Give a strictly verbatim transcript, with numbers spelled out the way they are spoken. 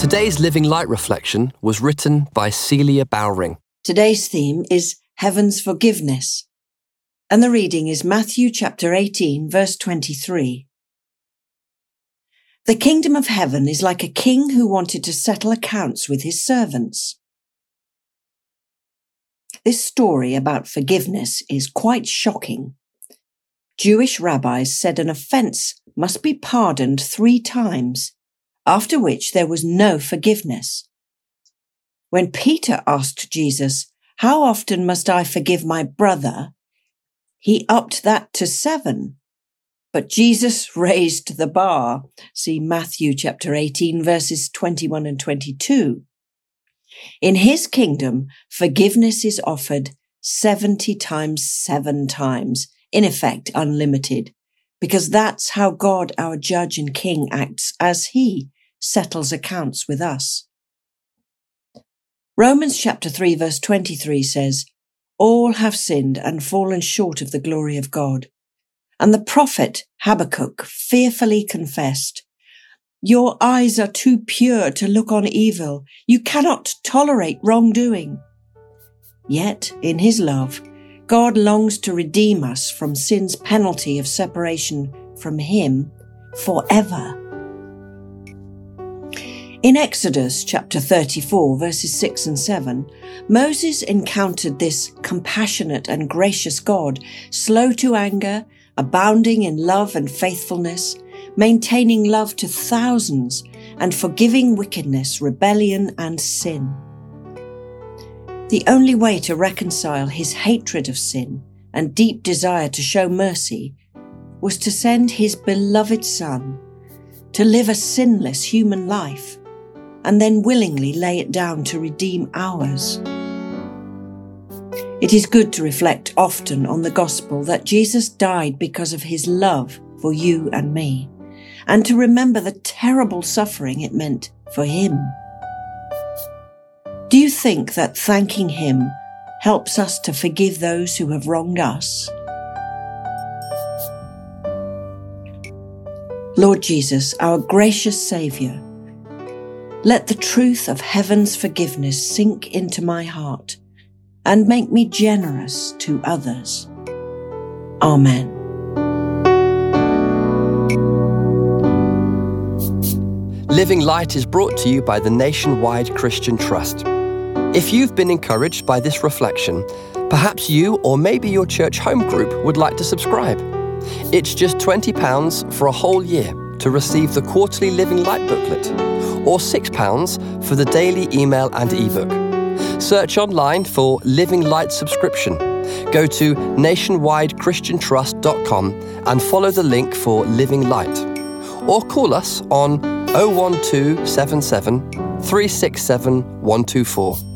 Today's Living Light reflection was written by Celia Bowring. Today's theme is Heaven's Forgiveness, and the reading is Matthew chapter eighteen, verse twenty-three. The kingdom of heaven is like a king who wanted to settle accounts with his servants. This story about forgiveness is quite shocking. Jewish rabbis said an offence must be pardoned three times, after which there was no forgiveness. When Peter asked Jesus, "How often must I forgive my brother?" he upped that to seven. But Jesus raised the bar. See Matthew chapter eighteen, verses twenty-one and twenty-two. In his kingdom, forgiveness is offered seventy times seven times, in effect unlimited, because that's how God, our judge and king, acts as he settles accounts with us. Romans chapter three, verse twenty-three says, "All have sinned and fallen short of the glory of God." And the prophet Habakkuk fearfully confessed, "Your eyes are too pure to look on evil. You cannot tolerate wrongdoing." Yet, in his love, God longs to redeem us from sin's penalty of separation from him forever. In Exodus chapter thirty-four, verses six and seven, Moses encountered this compassionate and gracious God, slow to anger, abounding in love and faithfulness, maintaining love to thousands, and forgiving wickedness, rebellion, and sin. The only way to reconcile his hatred of sin and deep desire to show mercy was to send his beloved Son to live a sinless human life and then willingly lay it down to redeem ours. It is good to reflect often on the gospel that Jesus died because of his love for you and me, and to remember the terrible suffering it meant for him. Do you think that thanking him helps us to forgive those who have wronged us? Lord Jesus, our gracious Saviour, let the truth of heaven's forgiveness sink into my heart and make me generous to others. Amen. Living Light is brought to you by the Nationwide Christian Trust. If you've been encouraged by this reflection, perhaps you or maybe your church home group would like to subscribe. It's just twenty pounds for a whole year to receive the quarterly Living Light booklet, or six pounds for the daily email and ebook. Search online for Living Light subscription. Go to nationwide christian trust dot com and follow the link for Living Light. Or call us on oh one two seven seven, three six seven, one two four.